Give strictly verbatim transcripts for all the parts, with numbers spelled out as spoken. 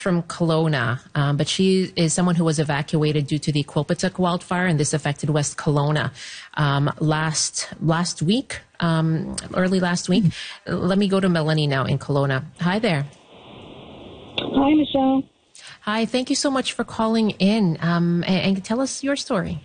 from Kelowna, um, but she is someone who was evacuated due to the Quilpatuk wildfire, and this affected West Kelowna um, last last week, um, early last week. Mm-hmm. Let me go to Melanie now in Kelowna. Hi there. Hi, Michelle. Hi, thank you so much for calling in, um, and, and tell us your story.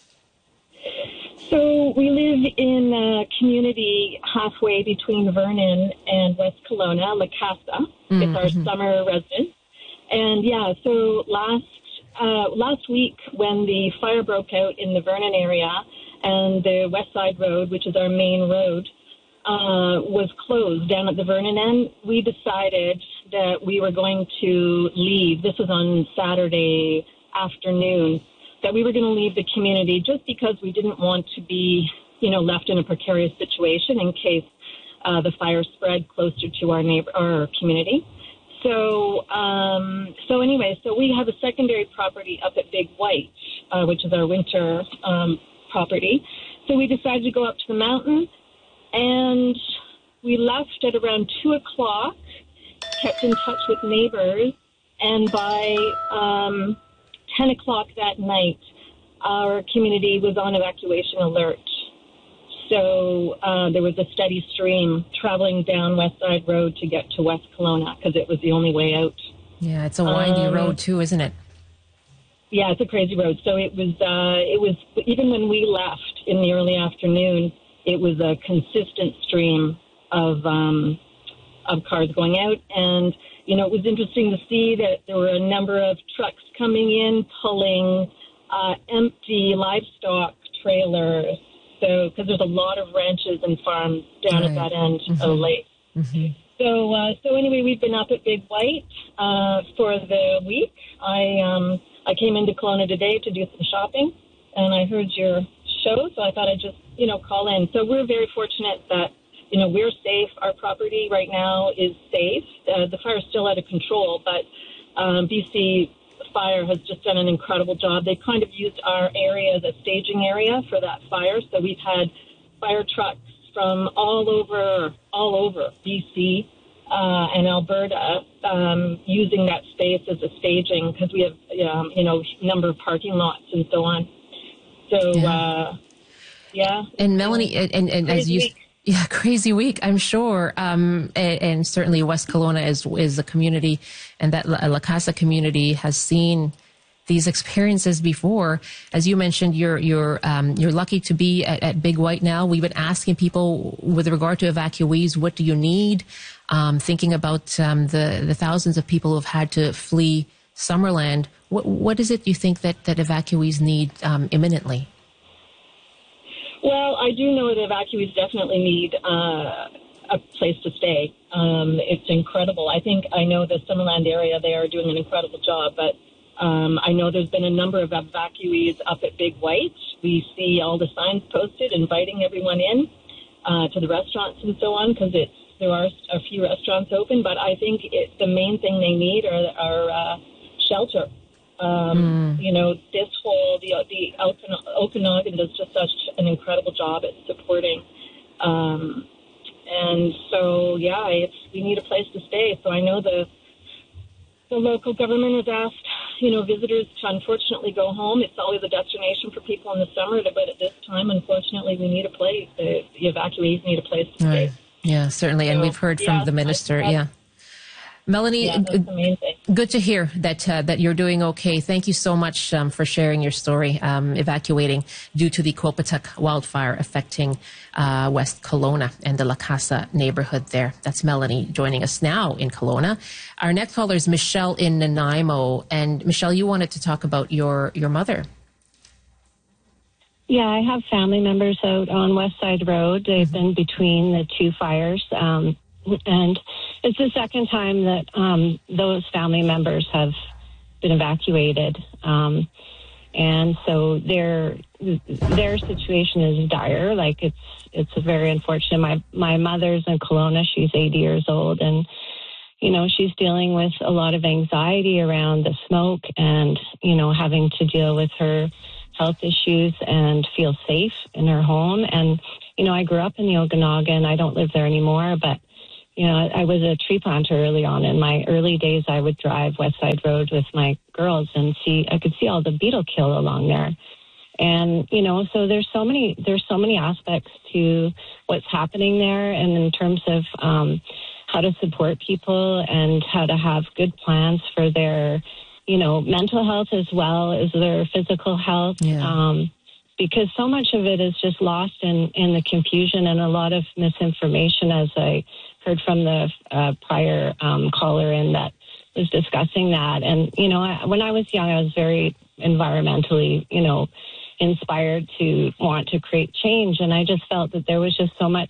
So we live in a community halfway between Vernon and West Kelowna, La Casa. Mm-hmm. It's our summer residence. And yeah, so last uh, last week when the fire broke out in the Vernon area and the West Side Road, which is our main road, uh, was closed down at the Vernon end, we decided that we were going to leave. This was on Saturday afternoon, that we were going to leave the community just because we didn't want to be, you know, left in a precarious situation in case uh, the fire spread closer to our neighbor, our community. So, um, so anyway, so we have a secondary property up at Big White, uh, which is our winter um, property. So we decided to go up to the mountain, and we left at around two o'clock, kept in touch with neighbors, and by um, ten o'clock that night, our community was on evacuation alert. So uh, there was a steady stream traveling down West Side Road to get to West Kelowna because it was the only way out. Yeah, it's a windy um, road too, isn't it? Yeah, it's a crazy road. So it was, uh, it was even when we left in the early afternoon, it was a consistent stream of um, of cars going out. And, you know, it was interesting to see that there were a number of trucks coming in, pulling uh, empty livestock trailers. So, because there's a lot of ranches and farms down right. at that end mm-hmm. of the lake. Mm-hmm. So, uh, so anyway, we've been up at Big White uh, for the week. I um, I came into Kelowna today to do some shopping, and I heard your show, so I thought I'd just, you know, call in. So we're very fortunate that, you know, we're safe. Our property right now is safe. Uh, the fire is still out of control, but um, B C Fire has just done an incredible job. They kind of used our area as a staging area for that fire. So we've had fire trucks from all over, all over B C uh, and Alberta um, using that space as a staging because we have, um, you know, number of parking lots and so on. So, yeah. Uh, yeah. And Melanie, and, and, and as you... Week. Yeah, crazy week, I'm sure. Um, and, and certainly West Kelowna is, is a community, and that La, La Casa community has seen these experiences before. As you mentioned, you're, you're, um, you're lucky to be at, at Big White now. We've been asking people with regard to evacuees, what do you need? Um, thinking about, um, the, the thousands of people who've had to flee Summerland. What, what is it you think that, that evacuees need, um, imminently? Well, I do know that evacuees definitely need uh, a place to stay. Um, it's incredible. I think I know the Summerland area, they are doing an incredible job, but um, I know there's been a number of evacuees up at Big White. We see all the signs posted inviting everyone in uh, to the restaurants and so on because it's there are a few restaurants open, but I think it, the main thing they need are, are uh, shelter. Um, mm. You know, this whole, the, the Okanagan does just such an incredible job at supporting. Um, and so, yeah, it's, we need a place to stay. So I know the, the local government has asked, you know, visitors to unfortunately go home. It's always a destination for people in the summer, but at this time, unfortunately, we need a place. The, the evacuees need a place to right. stay. Yeah, certainly. So, and we've heard from yeah, the minister. I, I, yeah. Melanie, yeah, that's amazing. Good to hear that uh, that you're doing okay. Thank you so much um, for sharing your story, um, evacuating due to the Quilpatuk wildfire affecting uh, West Kelowna and the La Casa neighborhood there. That's Melanie joining us now in Kelowna. Our next caller is Michelle in Nanaimo. And Michelle, you wanted to talk about your, your mother. Yeah, I have family members out on West Side Road. They've been between the two fires. Um, and it's the second time that um, those family members have been evacuated. Um, and so their their situation is dire. Like, it's it's very unfortunate. My, my mother's in Kelowna. She's eighty years old. And, you know, she's dealing with a lot of anxiety around the smoke and, you know, having to deal with her health issues and feel safe in her home. And, you know, I grew up in the Okanagan. I don't live there anymore, but, you know, I was a tree planter early on. In my early days, I would drive West Side Road with my girls and see, I could see all the beetle kill along there. And, you know, so there's so many, there's so many aspects to what's happening there. And in terms of um, how to support people and how to have good plans for their, you know, mental health as well as their physical health. Yeah. Um, because so much of it is just lost in, in the confusion and a lot of misinformation, as I heard from the uh, prior um, caller in that was discussing that. And, you know, I, when I was young, I was very environmentally, you know, inspired to want to create change. And I just felt that there was just so much,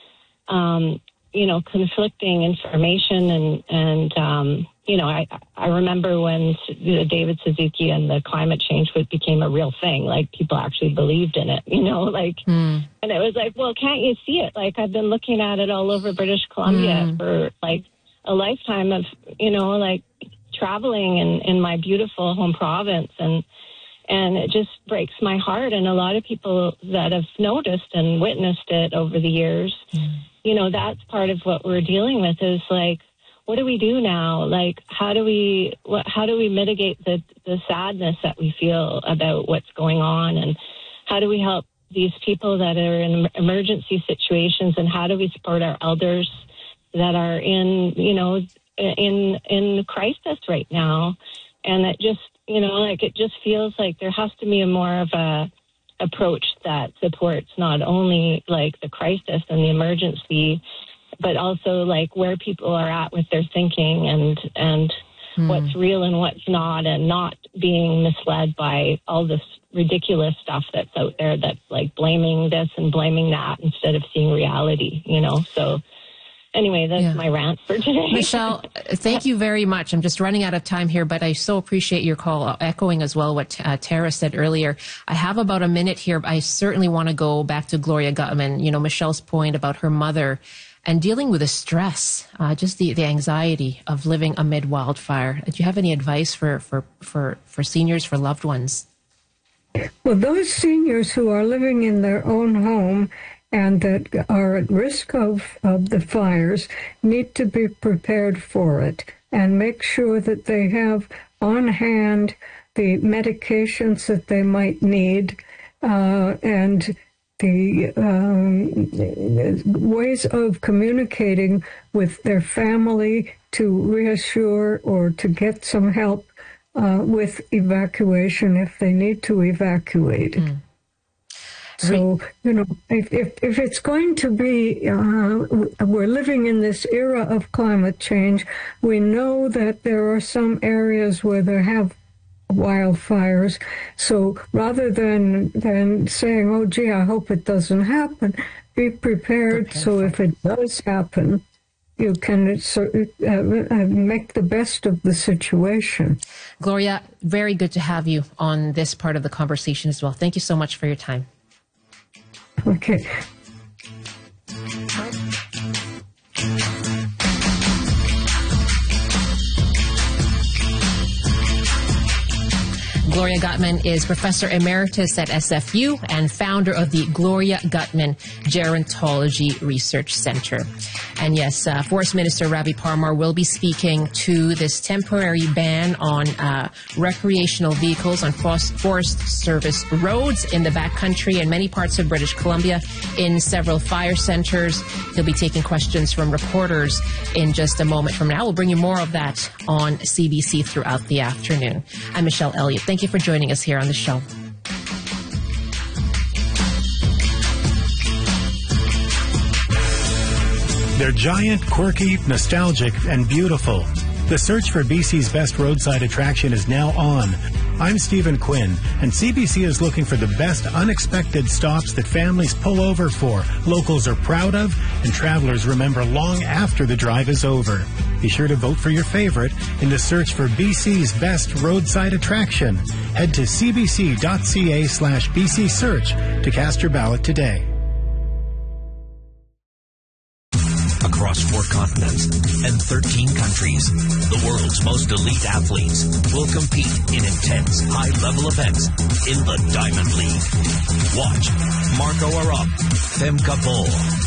um, you know, conflicting information. And, and um, you know, I, I remember when the David Suzuki and the climate change became a real thing, like people actually believed in it, you know, like, mm. and it was like, well, can't you see it? Like, I've been looking at it all over British Columbia mm. for like a lifetime of, you know, like traveling in, in my beautiful home province. And, And it just breaks my heart. And a lot of people that have noticed and witnessed it over the years, mm. you know, that's part of what we're dealing with is like, what do we do now? Like, how do we, what, how do we mitigate the, the sadness that we feel about what's going on? And how do we help these people that are in emergency situations? And how do we support our elders that are in, you know, in, in crisis right now? And it just, you know, like it just feels like there has to be a more of a approach that supports not only like the crisis and the emergency, but also like where people are at with their thinking and and mm. what's real and what's not, and not being misled by all this ridiculous stuff that's out there that's like blaming this and blaming that instead of seeing reality, you know, so. Anyway, that's yeah. my rant for today. Michelle, thank you very much. I'm just running out of time here, but I so appreciate your call, echoing as well what uh, Tara said earlier. I have about a minute here. I certainly want to go back to Gloria Gutman, you know, Michelle's point about her mother and dealing with the stress, uh, just the, the anxiety of living amid wildfire. Do you have any advice for, for, for, for seniors, for loved ones? Well, those seniors who are living in their own home and that are at risk of, of the fires need to be prepared for it and make sure that they have on hand the medications that they might need uh, and the um, ways of communicating with their family to reassure or to get some help uh, with evacuation if they need to evacuate. Mm. So, you know, if, if, if it's going to be, uh, we're living in this era of climate change, we know that there are some areas where there have wildfires. So rather than, than saying, oh, gee, I hope it doesn't happen, be prepared okay. so if it does happen, you can uh, make the best of the situation. Gloria, very good to have you on this part of the conversation as well. Thank you so much for your time. Okay. Gloria Gutman is Professor Emeritus at S F U and founder of the Gloria Gutman Gerontology Research Center. And yes, uh, Forest Minister Ravi Parmar will be speaking to this temporary ban on uh, recreational vehicles on Forest Service roads in the backcountry and many parts of British Columbia in several fire centers. He'll be taking questions from reporters in just a moment from now. We'll bring you more of that on C B C throughout the afternoon. I'm Michelle Elliott. Thank you for joining us here on the show. They're giant, quirky, nostalgic, and beautiful. The search for B C's best roadside attraction is now on. I'm Stephen Quinn, and C B C is looking for the best unexpected stops that families pull over for, locals are proud of, and travelers remember long after the drive is over. Be sure to vote for your favorite in the search for B C's best roadside attraction. Head to cbc.ca slash BC search to cast your ballot today. Across four continents and thirteen countries, the world's most elite athletes will compete in intense, high-level events in the Diamond League. Watch Marco Arap, Femke Bol,